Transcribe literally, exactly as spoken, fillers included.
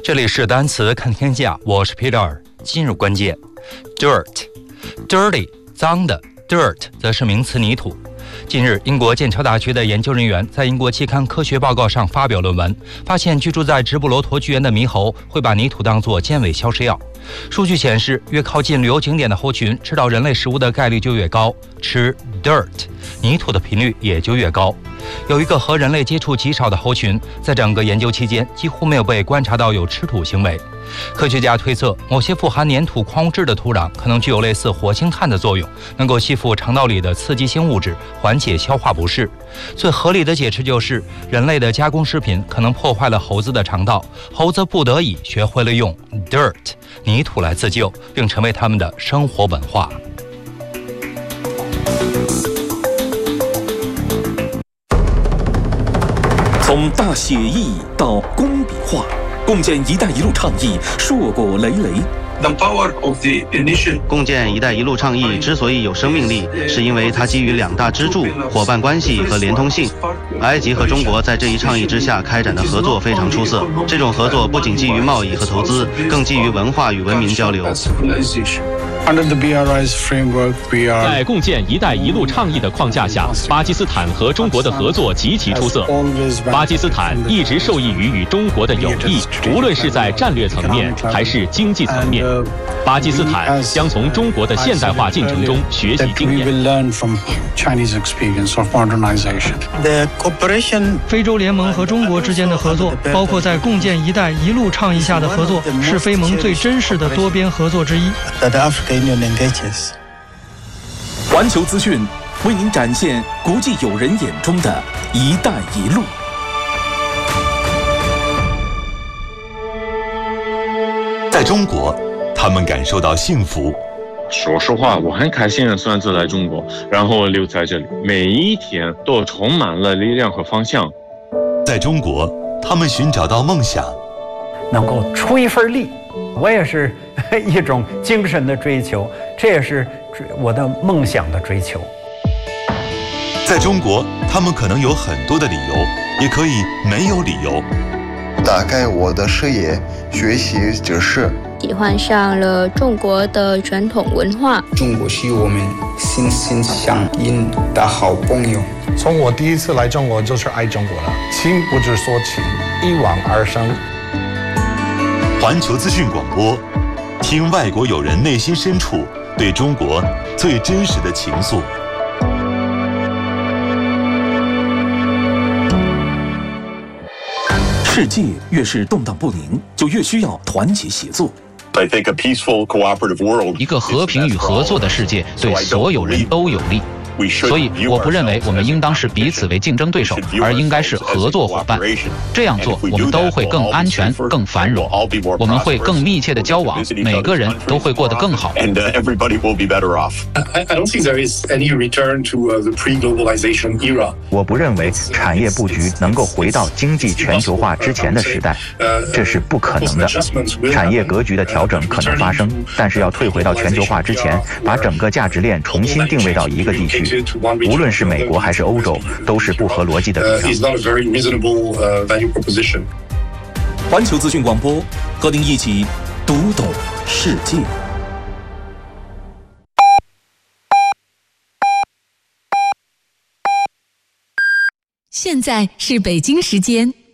这里是单词看天下，我是 Peter。今日关键 ，dirt，dirty， 脏的 ，dirt 则是名词泥土。近日，英国剑桥大学的研究人员在英国期刊《科学报告》上发表论文，发现居住在直布罗陀巨岩的猕猴会把泥土当作尖尾消食药。数据显示，越靠近旅游景点的猴群，吃到人类食物的概率就越高，吃 dirt 泥土的频率也就越高。有一个和人类接触极少的猴群，在整个研究期间几乎没有被观察到有吃土行为。科学家推测，某些富含粘土矿物质的土壤可能具有类似活性炭的作用，能够吸附肠道里的刺激性物质，缓解消化不适。最合理的解释就是，人类的加工食品可能破坏了猴子的肠道，猴子不得已学会了用 dirt 泥土来自救，并成为他们的生活文化。 从大写意到工笔画，共建“一带一路”倡议硕果累累。 共建“一带一路”倡议之所以有生命力，是因为它基于两大支柱：伙伴关系和连通性。埃及和中国在这一倡议之下开展的合作非常出色。这种合作不仅基于贸易和投资，更基于文化与文明交流。 在共建“一带一路”倡议的框架下，巴基斯坦和中国的合作极其出色。巴基斯坦一直受益于与中国的友谊，无论是在战略层面还是经济层面。巴基斯坦将从中国的现代化进程中学习经验。 非洲联盟和中国之间的合作，包括在共建“一带一路”倡议下的合作，是非盟最真实的多边合作之一。 环球资讯为您展现国际友人眼中的“一带一路”。 在中国，他们感受到幸福。 说实话，我很开心的选择来中国，然后留在这里，每一天都充满了力量和方向。 在中国，他们寻找到梦想， 能够出一份力，我也是一种精神的追求，这也是我的梦想的追求。 在中国，他们可能有很多的理由，也可以没有理由。 打开我的视野，学习知识， 喜欢上了中国的传统文化。 中国是我们心心相印的好朋友。 从我第一次来中国就是爱中国了，情不知所起，一往而深。 环球资讯广播，听外国友人内心深处对中国最真实的情愫。 世界越是动荡不宁，就越需要团结协作。 一个和平与合作的世界对所有人都有利。所以，我不认为我们应当视彼此为竞争对手，而应该是合作伙伴。这样做，我们都会更安全、更繁荣。我们会更密切的交往，每个人都会过得更好。 我不认为产业布局能够回到经济全球化之前的时代，这是不可能的。产业格局的调整可能发生，但是要退回到全球化之前，把整个价值链重新定位到一个地区。无论是美国还是欧洲，都是不合逻辑的比较。 环球资讯广播，和您一起读懂世界。 现在是北京时间